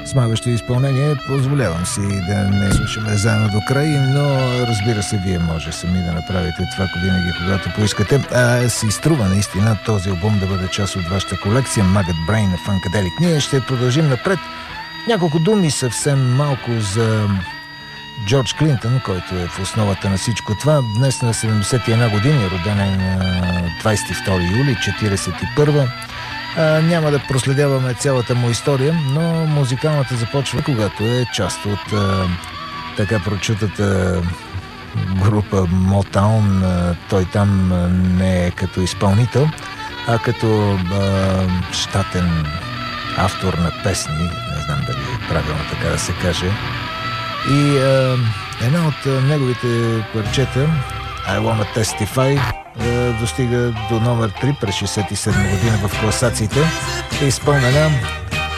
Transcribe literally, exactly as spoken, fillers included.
смагащо изпълнение. Позволявам си да не слушаме заедно до край, но разбира се, вие може сами да направите това винаги, когато поискате. А си струва наистина този албум да бъде част от вашата колекция Maggot Brain на Funkadelic. Ние ще продължим напред. Няколко думи съвсем малко за Джордж Клинтън, който е в основата на всичко това. Днес на седемдесет и една години, роден е на двадесет и втори юли четиридесет и първа. А, няма да проследяваме цялата му история, но музикалната започва, когато е част от а, така прочутата група Motown. А, той там а, не е като изпълнител, а като а, щатен автор на песни. Не знам дали е правилно така да се каже. И а, една от а, неговите парчета, I Wanna Testify, а, достига до номер три през шейсет и седма година в класациите. Е изпълнена